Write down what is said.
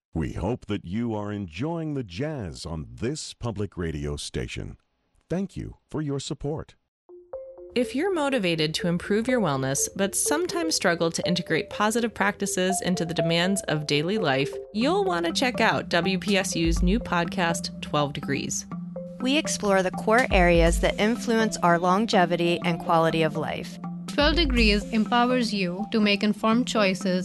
We hope that you are enjoying the jazz on this public radio station. Thank you for your support. If you're motivated to improve your wellness, but sometimes struggle to integrate positive practices into the demands of daily life, you'll want to check out WPSU's new podcast, 12 Degrees. We explore the core areas that influence our longevity and quality of life. 12 Degrees empowers you to make informed choices